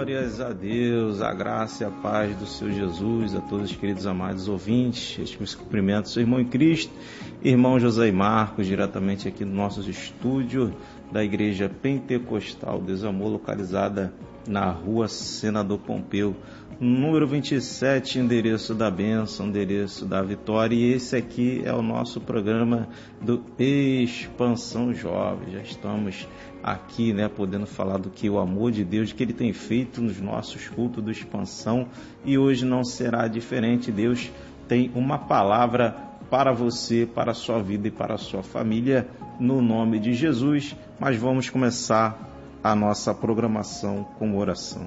Glórias a Deus, a graça e a paz do Senhor Jesus, a todos os queridos amados ouvintes. Este meus cumprimentos, seu irmão em Cristo, irmão José Marcos, diretamente aqui no nosso estúdio da Igreja Pentecostal Desamor, localizada na rua Senador Pompeu, número 27, endereço da bênção, endereço da vitória. E esse aqui é o nosso programa do Expansão Jovem. Já estamos aqui, podendo falar do que o amor de Deus, que Ele tem feito nos nossos cultos do Expansão, e hoje não será diferente. Deus tem uma palavra para você, para a sua vida e para a sua família, no nome de Jesus. Mas vamos começar a nossa programação com oração.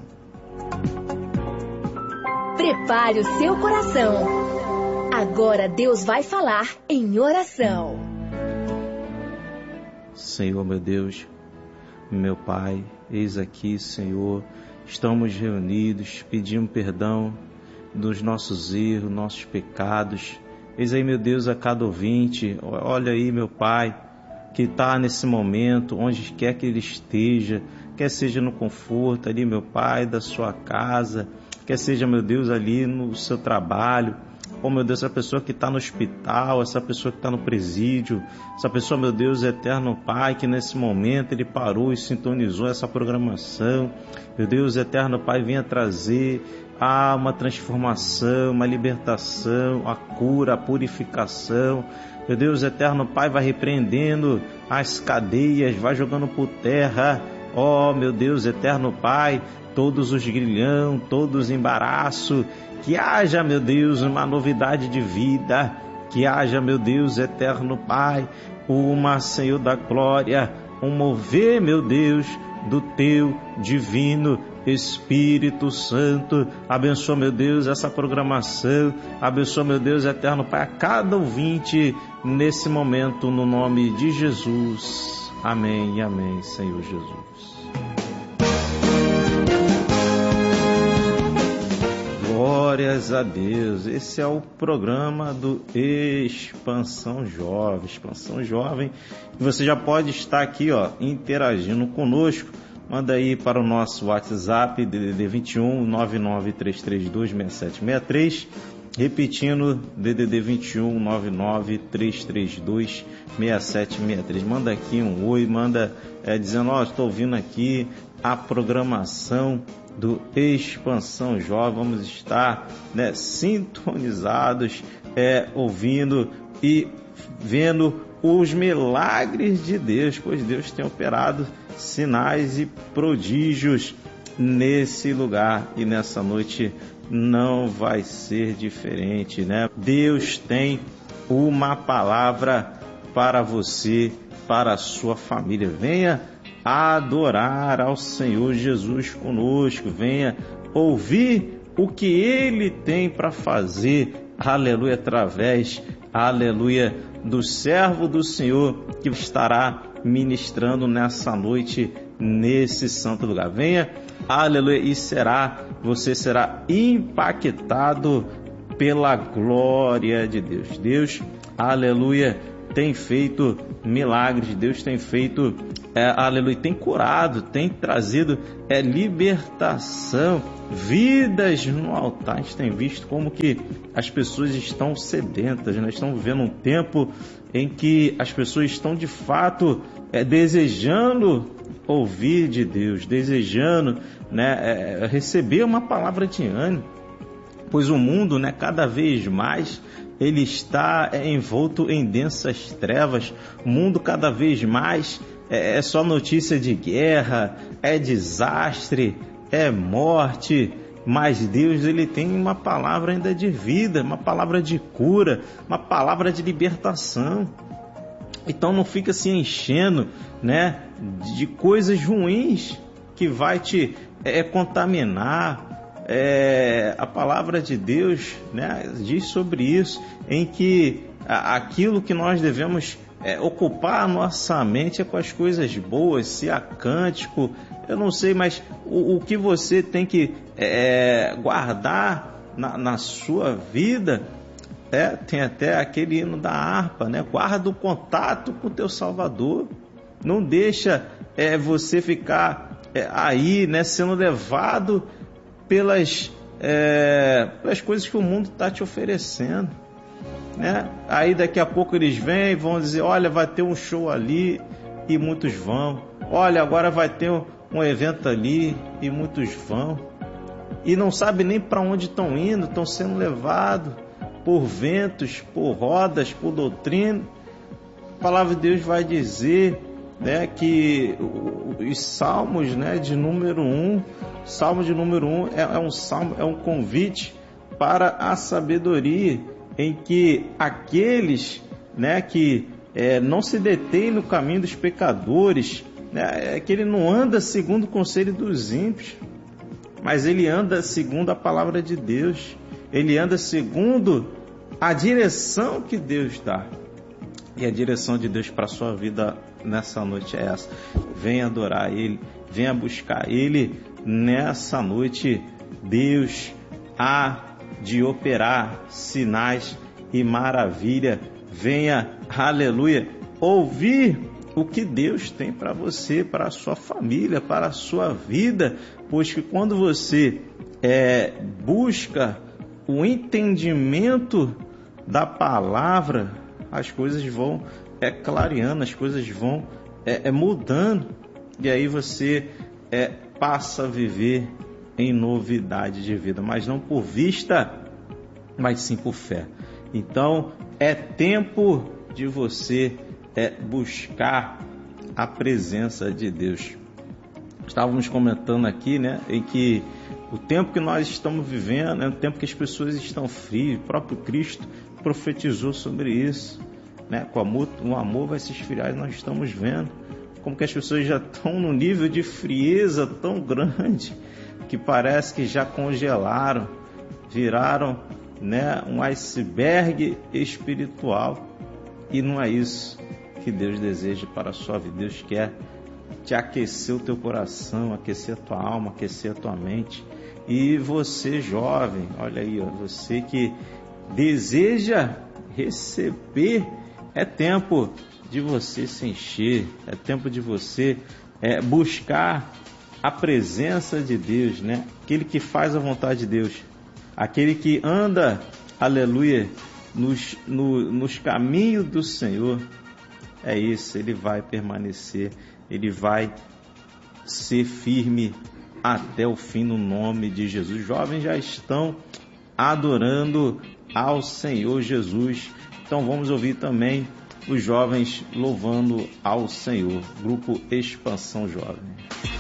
Prepare o seu coração. Agora Deus vai falar em oração. Senhor, meu Deus, meu Pai, eis aqui, Senhor, estamos reunidos, pedindo perdão dos nossos erros, nossos pecados. Eis aí, meu Deus, a cada ouvinte, olha aí, meu Pai, que está nesse momento, onde quer que ele esteja, quer seja no conforto ali, meu Pai, da sua casa, quer seja, meu Deus, ali no seu trabalho, oh, meu Deus, essa pessoa que está no hospital, essa pessoa que está no presídio, essa pessoa, meu Deus, eterno Pai, que nesse momento ele parou e sintonizou essa programação. Meu Deus, eterno Pai, venha trazer uma transformação, uma libertação, a cura, a purificação. Meu Deus, eterno Pai, vai repreendendo as cadeias, vai jogando por terra, oh, meu Deus, eterno Pai, todos os grilhão, todos os embaraços. Que haja, meu Deus, uma novidade de vida, que haja, meu Deus, eterno Pai, Senhor da glória, mover, meu Deus, do teu divino Espírito Santo. Abençoa, meu Deus, essa programação, abençoa, meu Deus, eterno Pai, a cada ouvinte nesse momento, no nome de Jesus. Amém e amém, Senhor Jesus. Glórias a Deus. Esse é o programa do Expansão Jovem. Expansão Jovem. E você já pode estar aqui, interagindo conosco. Manda aí para o nosso WhatsApp, DDD 21 99332 6763. Repetindo, DDD 21 99332 6763. Manda aqui um oi, manda dizendo, estou ouvindo aqui a programação do Expansão Jovem. Vamos estar sintonizados, ouvindo e vendo os milagres de Deus, pois Deus tem operado sinais e prodígios nesse lugar, e nessa noite não vai ser diferente, Deus tem uma palavra para você, para a sua família. Venha adorar ao Senhor Jesus conosco, venha ouvir o que Ele tem para fazer, aleluia, através, aleluia, do servo do Senhor que estará ministrando nessa noite, nesse santo lugar. Venha, aleluia, e você será impactado pela glória de Deus. Deus, aleluia, tem feito milagres, Deus tem feito, aleluia, tem curado, tem trazido libertação, vidas no altar. A gente tem visto como que as pessoas estão sedentas, estão vivendo um tempo em que as pessoas estão de fato desejando ouvir de Deus, desejando receber uma palavra de ânimo, pois o mundo, cada vez mais ele está envolto em densas trevas. O mundo cada vez mais é só notícia de guerra, é desastre, é morte. Mas Deus, Ele tem uma palavra ainda de vida, uma palavra de cura, uma palavra de libertação. Então não fica se enchendo, de coisas ruins que vai te contaminar. A palavra de Deus, diz sobre isso, em que aquilo que nós devemos ocupar a nossa mente é com as coisas boas, se há cântico, eu não sei, mas o que você tem que guardar na sua vida, tem até aquele hino da harpa, guarda o contato com o teu Salvador, não deixa você ficar aí, né, sendo levado pelas coisas que o mundo está te oferecendo, né? Aí daqui a pouco eles vêm e vão dizer, olha, vai ter um show ali e muitos vão. Olha, agora vai ter um evento ali e muitos vão. E não sabe nem para onde estão indo, estão sendo levados por ventos, por rodas, por doutrina. A palavra de Deus vai dizer, né, que os salmos, né, de número 1, salmo de número 1 é um convite para a sabedoria, em que aqueles, né, que não se detêm no caminho dos pecadores, né, que ele não anda segundo o conselho dos ímpios, mas ele anda segundo a palavra de Deus, ele anda segundo a direção que Deus dá. E a direção de Deus para a sua vida nessa noite é essa. Venha adorar Ele, venha buscar Ele nessa noite. Deus há de operar sinais e maravilha. Venha, aleluia, ouvir o que Deus tem para você, para a sua família, para a sua vida. Pois que quando você busca o entendimento da palavra, as coisas vão clareando, as coisas vão mudando, e aí você passa a viver em novidade de vida, mas não por vista, mas sim por fé. Então é tempo de você buscar a presença de Deus. Estávamos comentando aqui, né, em que o tempo que nós estamos vivendo é o tempo que as pessoas estão frias. O próprio Cristo profetizou sobre isso, né? O amor vai se esfriar, e nós estamos vendo como que as pessoas já estão num nível de frieza tão grande que parece que já congelaram, viraram, né, um iceberg espiritual. E não é isso que Deus deseja para a sua vida. Deus quer te aquecer o teu coração, aquecer a tua alma, aquecer a tua mente. E você, jovem, olha aí, ó, você que deseja receber, é tempo de você se encher, é tempo de você buscar a presença de Deus, né? Aquele que faz a vontade de Deus, aquele que anda, aleluia, nos caminhos do Senhor. É isso, ele vai permanecer, ele vai ser firme até o fim no nome de Jesus. Os jovens já estão adorando ao Senhor Jesus. Então vamos ouvir também os jovens louvando ao Senhor. Grupo Expansão Jovem.